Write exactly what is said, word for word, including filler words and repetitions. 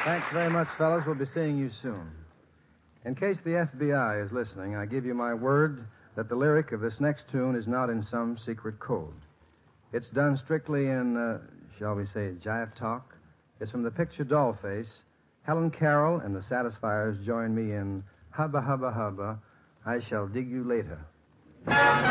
Thanks very much, fellas. We'll be seeing you soon. In case the F B I is listening, I give you my word that the lyric of this next tune is not in some secret code. It's done strictly in, uh, shall we say, jive talk. It's from the picture Dollface. Helen Carroll and the Satisfiers join me in Hubba Hubba Hubba, I Shall Dig You Later.